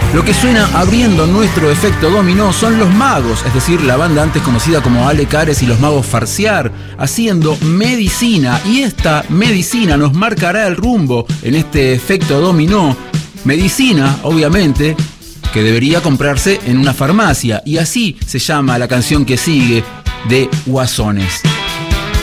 Lo que suena abriendo nuestro efecto dominó son Los Magos, es decir, la banda antes conocida como Ale Cares y Los Magos Farsear, haciendo Medicina, y esta Medicina nos marcará el rumbo en este efecto dominó. Medicina, obviamente, que debería comprarse en una farmacia, y así se llama la canción que sigue de Guasones.